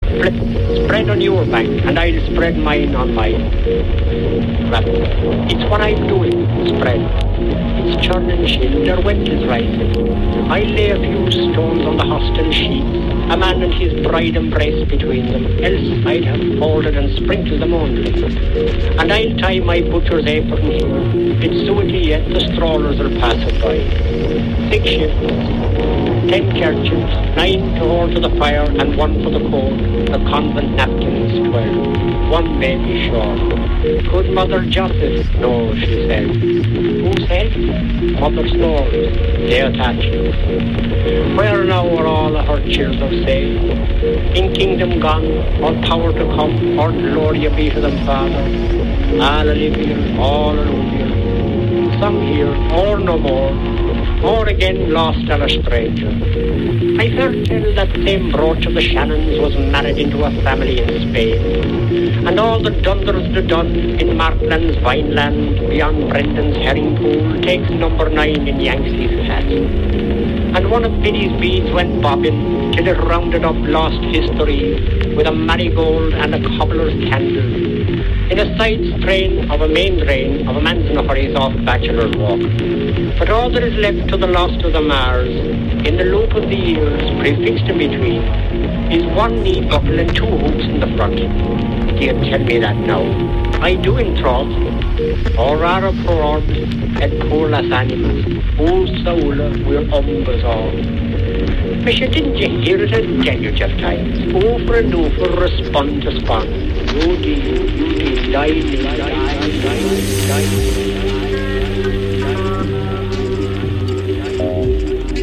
Flip, spread on your bank, and I'll spread mine on mine. Well, it's what I'm doing, spread. It's churning shit, their wet is rising. I'll lay a few stones on the hostel sheets, a man and his bride embrace between them, else I'd have folded and sprinkled them only. And I'll tie my butcher's apron here. It's suety yet, the strollers will pass it by. 6 shifts, 10 kerchiefs, 9 to hold to the fire and 1 for the coat, the convent napkins 12, 1 baby short. Could Mother Joseph? No, she said. Who said? Mother snores. They attach. Where now are all her children saved? In kingdom gone, all power to come, all glory be to them, Father. Alleluia, alleluia. Some here, or no more, or again lost and a stranger. I've heard tell that same brooch of the Shannons was married into a family in Spain. And all the dunders the done in Markland's Vineland, beyond Brendan's herring pool, takes number 9 in Yankee's hat. And one of Biddy's beads went bobbing till it rounded up lost history with a marigold and a cobbler's candle in a side strain of a main drain of a man's hurries off Bachelor's Walk. But all that is left to the lost of the Mars, in the loop of the years prefixed in between, is 1 knee buckle and 2 hoops in the front. Do you tell me that now? I do in troth, or rather proord, et colas animas, o saula, we're umbers all. Misha, didn't you hear it a deluge of times? Over and over, respond to spawn. You die.